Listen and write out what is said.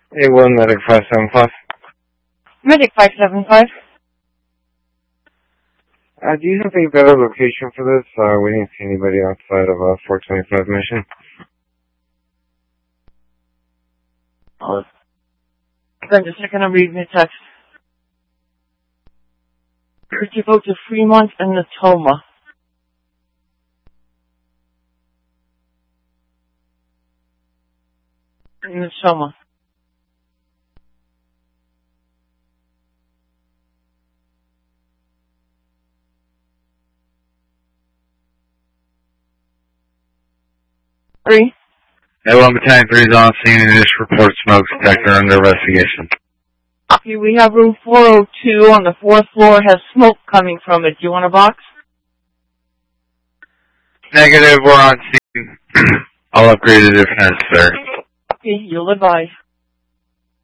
A1 Medic 575. Medic 575. Do you have a better location for this? We didn't see anybody outside of 425 Mission. Just a second, I'm reading the text. To go to Fremont and Natoma. Natoma. Three. A1 Battalion 3 is on scene and just report smoke detector under investigation. Okay, we have room 402 on the 4th floor, has smoke coming from it. Do you want a box? Negative, we're on scene. I'll upgrade it if necessary. Okay, you'll advise.